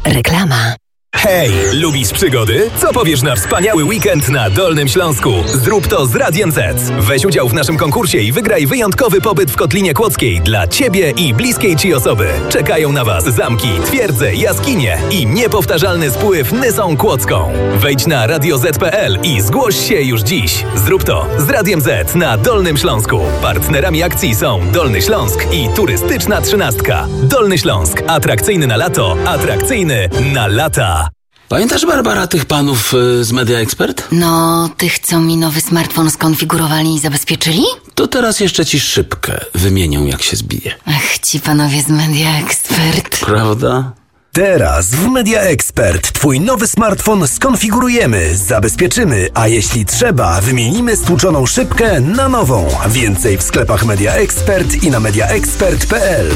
Reklama. Hej, lubisz przygody? Co powiesz na wspaniały weekend na Dolnym Śląsku? Zrób to z Radiem Z. Weź udział w naszym konkursie i wygraj wyjątkowy pobyt w Kotlinie Kłodzkiej dla Ciebie i bliskiej Ci osoby. Czekają na Was zamki, twierdze, jaskinie i niepowtarzalny spływ Nysą Kłodzką. Wejdź na radioz.pl i zgłoś się już dziś. Zrób to z Radiem Z na Dolnym Śląsku. Partnerami akcji są Dolny Śląsk i Turystyczna Trzynastka. Dolny Śląsk. Atrakcyjny na lato, atrakcyjny na lata. Pamiętasz, Barbara, tych panów z Media Expert? No, tych, co mi nowy smartfon skonfigurowali i zabezpieczyli? To teraz jeszcze ci szybkę wymienią, jak się zbije. Ach, ci panowie z Media Expert. Prawda? Teraz w Media Expert Twój nowy smartfon skonfigurujemy, zabezpieczymy, a jeśli trzeba, wymienimy stłuczoną szybkę na nową. Więcej w sklepach Media Expert i na mediaexpert.pl.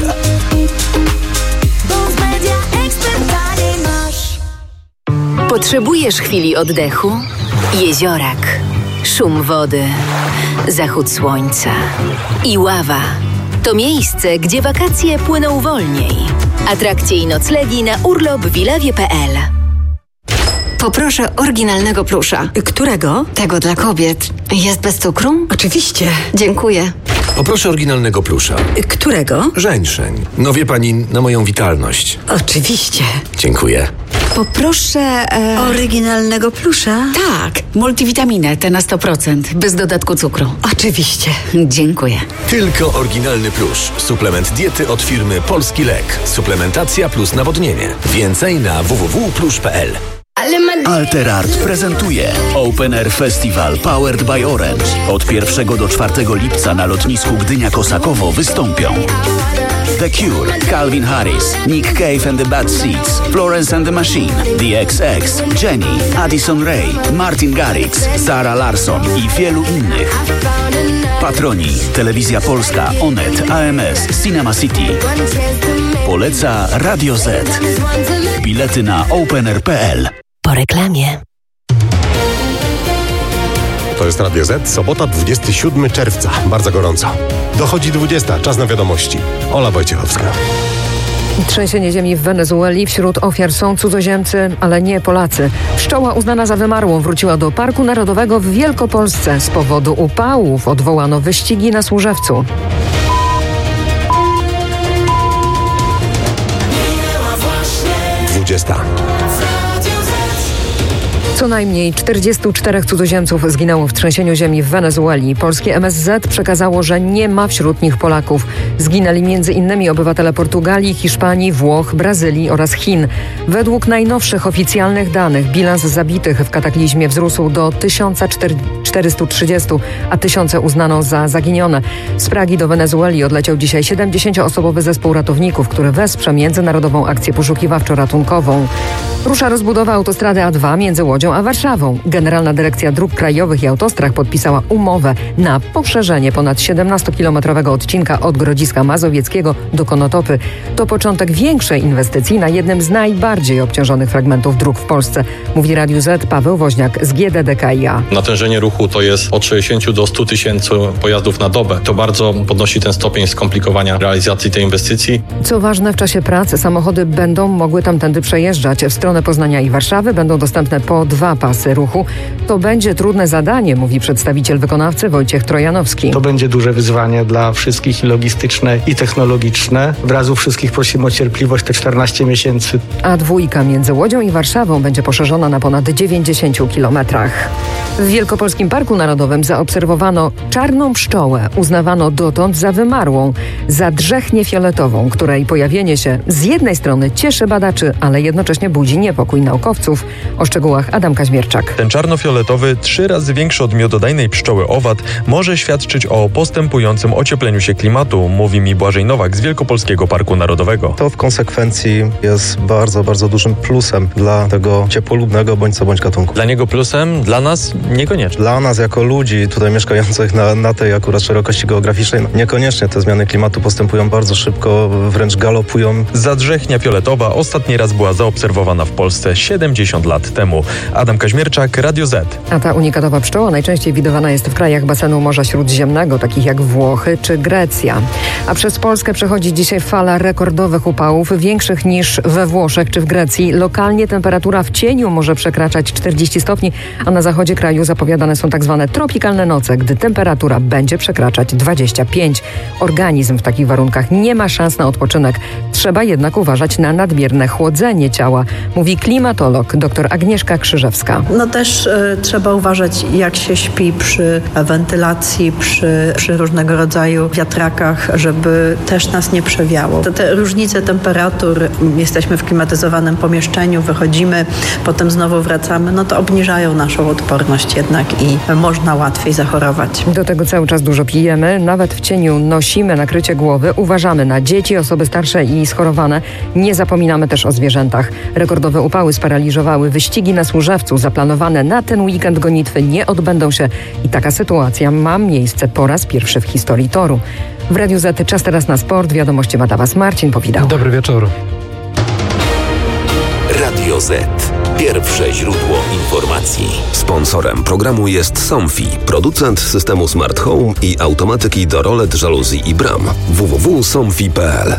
Potrzebujesz chwili oddechu? Jeziorak, szum wody, zachód słońca i ława. To miejsce, gdzie wakacje płyną wolniej. Atrakcje i noclegi na urlopwilawie.pl. Poproszę oryginalnego plusza. Którego? Tego dla kobiet. Jest bez cukru? Oczywiście. Dziękuję. Poproszę oryginalnego plusza. Którego? Żeńszeń. No wie pani, na moją witalność. Oczywiście. Dziękuję. Poproszę... Oryginalnego plusza? Tak, multivitaminę, te na 100%, bez dodatku cukru. Oczywiście. Dziękuję. Tylko oryginalny plusz. Suplement diety od firmy Polski Lek. Suplementacja plus nawodnienie. Więcej na www.plusz.pl. Alterart prezentuje Open Air Festival Powered by Orange. Od 1 do 4 lipca na lotnisku Gdynia-Kosakowo wystąpią The Cure, Calvin Harris, Nick Cave and the Bad Seeds, Florence and the Machine, The XX, Jenny, Addison Rae, Martin Garrix, Zara Larsson i wielu innych. Patroni: Telewizja Polska, Onet, AMS, Cinema City. Poleca Radio Z. Bilety na openair.pl. Po reklamie. To jest Radio Z, sobota 27 czerwca. Bardzo gorąco. Dochodzi 20, czas na wiadomości. Ola Wojciechowska. Trzęsienie ziemi w Wenezueli. Wśród ofiar są cudzoziemcy, ale nie Polacy. Pszczoła uznana za wymarłą wróciła do Parku Narodowego w Wielkopolsce. Z powodu upałów odwołano wyścigi na Służewcu. Co najmniej 44 cudzoziemców zginęło w trzęsieniu ziemi w Wenezueli. Polskie MSZ przekazało, że nie ma wśród nich Polaków. Zginęli m.in. obywatele Portugalii, Hiszpanii, Włoch, Brazylii oraz Chin. Według najnowszych oficjalnych danych bilans zabitych w kataklizmie wzrósł do 1430, a tysiące uznano za zaginione. Z Pragi do Wenezueli odleciał dzisiaj 70-osobowy zespół ratowników, który wesprze międzynarodową akcję poszukiwawczo-ratunkową. Rusza rozbudowa autostrady A2 między Łodzią a Warszawą. Generalna Dyrekcja Dróg Krajowych i Autostrad podpisała umowę na poszerzenie ponad 17-kilometrowego odcinka od Grodziska Mazowieckiego do Konotopy. To początek większej inwestycji na jednym z najbardziej obciążonych fragmentów dróg w Polsce, mówi Radiu Z Paweł Woźniak z GDDKiA. Natężenie ruchu to jest od 60 do 100 tysięcy pojazdów na dobę. To bardzo podnosi ten stopień skomplikowania realizacji tej inwestycji. Co ważne, w czasie prac samochody będą mogły tamtędy przejeżdżać. W stronę Poznania i Warszawy będą dostępne po 2 pasy ruchu. To będzie trudne zadanie, mówi przedstawiciel wykonawcy Wojciech Trojanowski. To będzie duże wyzwanie dla wszystkich, i logistyczne, i technologiczne. Od razu wszystkich prosimy o cierpliwość, te 14 miesięcy. A2 między Łodzią i Warszawą będzie poszerzona na ponad 90 kilometrach. W Wielkopolskim Parku Narodowym zaobserwowano czarną pszczołę, uznawano dotąd za wymarłą, za drzechnię fioletową, której pojawienie się z jednej strony cieszy badaczy, ale jednocześnie budzi niepokój naukowców. O szczegółach Adam Kaźmierczak. Ten czarnofioletowy, 3 razy większy od miododajnej pszczoły owad, może świadczyć o postępującym ociepleniu się klimatu, mówi mi Błażej Nowak z Wielkopolskiego Parku Narodowego. To w konsekwencji jest bardzo, bardzo dużym plusem dla tego ciepłolubnego bądź co bądź gatunku. Dla niego plusem, dla nas niekoniecznie. Dla nas jako ludzi tutaj mieszkających na tej akurat szerokości geograficznej niekoniecznie. Te zmiany klimatu postępują bardzo szybko, wręcz galopują. Zadrzechnia fioletowa ostatni raz była zaobserwowana w Polsce 70 lat temu. Adam Kaźmierczak, Radio Z. A ta unikatowa pszczoła najczęściej widywana jest w krajach basenu Morza Śródziemnego, takich jak Włochy czy Grecja. A przez Polskę przechodzi dzisiaj fala rekordowych upałów, większych niż we Włoszech czy w Grecji. Lokalnie temperatura w cieniu może przekraczać 40 stopni, a na zachodzie kraju zapowiadane są tak zwane tropikalne noce, gdy temperatura będzie przekraczać 25. Organizm w takich warunkach nie ma szans na odpoczynek. Trzeba jednak uważać na nadmierne chłodzenie ciała, mówi klimatolog dr Agnieszka Krzyżewska. Też trzeba uważać, jak się śpi przy wentylacji, przy różnego rodzaju wiatrakach, żeby też nas nie przewiało. Te różnice temperatur, jesteśmy w klimatyzowanym pomieszczeniu, wychodzimy, potem znowu wracamy, to obniżają naszą odporność jednak i można łatwiej zachorować. Do tego cały czas dużo pijemy, nawet w cieniu nosimy nakrycie głowy, uważamy na dzieci, osoby starsze i schorowane. Nie zapominamy też o zwierzętach. Rekordowe upały sparaliżowały wyścigi na Służewcu. Zaplanowane na ten weekend gonitwy nie odbędą się i taka sytuacja ma miejsce po raz pierwszy w historii toru. W Radiu Z czas teraz na sport. Wiadomości ma dla Was Marcin Powidał. Dobry wieczór. Radio Z. Pierwsze źródło informacji. Sponsorem programu jest Somfy, producent systemu Smart Home i automatyki do rolet, żaluzji i bram. www.somfy.pl.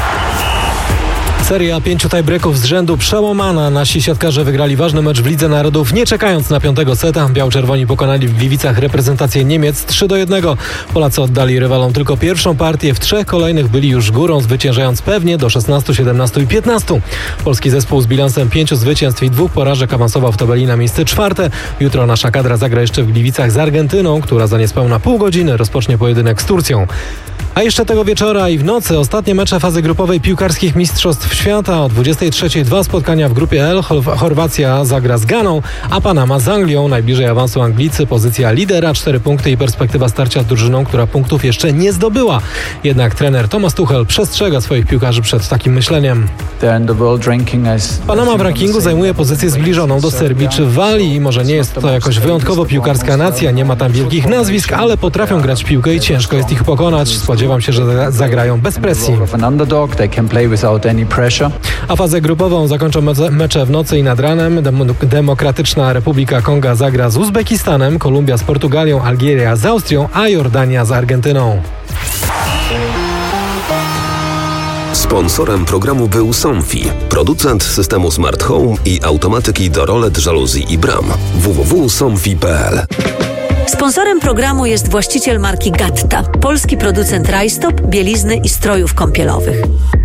Seria 5 tiebreaków z rzędu przełamana. Nasi siatkarze wygrali ważny mecz w Lidze Narodów, nie czekając na 5. seta. Biał-czerwoni pokonali w Gliwicach reprezentację Niemiec 3-1. Polacy oddali rywalom tylko pierwszą partię. W 3 kolejnych byli już górą, zwyciężając pewnie do 16, 17 i 15. Polski zespół z bilansem 5 zwycięstw i 2 porażek awansował w tabeli na miejsce 4. Jutro nasza kadra zagra jeszcze w Gliwicach z Argentyną, która za niespełna pół godziny rozpocznie pojedynek z Turcją. A jeszcze tego wieczora i w nocy ostatnie mecze fazy grupowej piłkarskich Mistrzostw Świata. O 23:00 2 spotkania w grupie L. Chorwacja zagra z Ganą, a Panama z Anglią. Najbliżej awansu Anglicy, pozycja lidera, 4 punkty i perspektywa starcia z drużyną, która punktów jeszcze nie zdobyła. Jednak trener Thomas Tuchel przestrzega swoich piłkarzy przed takim myśleniem. Panama w rankingu zajmuje pozycję zbliżoną do Serbii czy Walii. Może nie jest to jakoś wyjątkowo piłkarska nacja, nie ma tam wielkich nazwisk, ale potrafią grać w piłkę i ciężko jest ich pokonać. Spodziewam się, że zagrają bez presji. A fazę grupową zakończą mecze w nocy i nad ranem. Demokratyczna Republika Konga zagra z Uzbekistanem, Kolumbia z Portugalią, Algieria z Austrią, a Jordania z Argentyną. Sponsorem programu był Somfy, producent systemu Smart Home i automatyki do rolet, żaluzji i bram. www.somfy.pl. Sponsorem programu jest właściciel marki Gatta, polski producent rajstop, bielizny i strojów kąpielowych.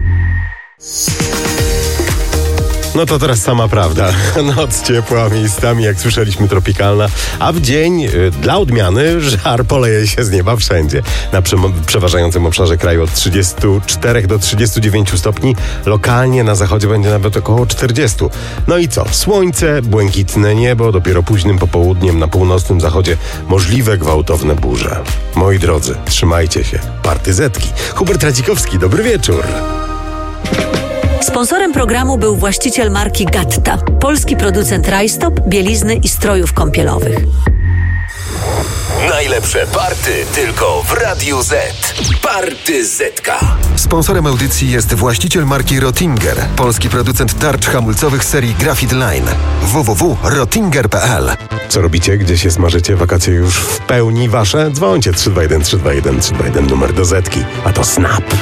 No to teraz sama prawda. Noc ciepła, miejscami, jak słyszeliśmy, tropikalna, a w dzień, dla odmiany, żar poleje się z nieba wszędzie. Na przeważającym obszarze kraju od 34 do 39 stopni, lokalnie na zachodzie będzie nawet około 40. No i co? Słońce, błękitne niebo, dopiero późnym popołudniem na północnym zachodzie możliwe gwałtowne burze. Moi drodzy, trzymajcie się. Partyzetki. Hubert Radzikowski, dobry wieczór. Sponsorem programu był właściciel marki Gatta, polski producent rajstop, bielizny i strojów kąpielowych. Najlepsze party tylko w Radiu Z. Partyzetka. Sponsorem audycji jest właściciel marki Rottinger, polski producent tarcz hamulcowych serii Graphite Line. www.rottinger.pl. Co robicie? Gdzie się smażycie? Wakacje już w pełni wasze? Dzwońcie 321 321 321 numer do Zetki. A to Snap.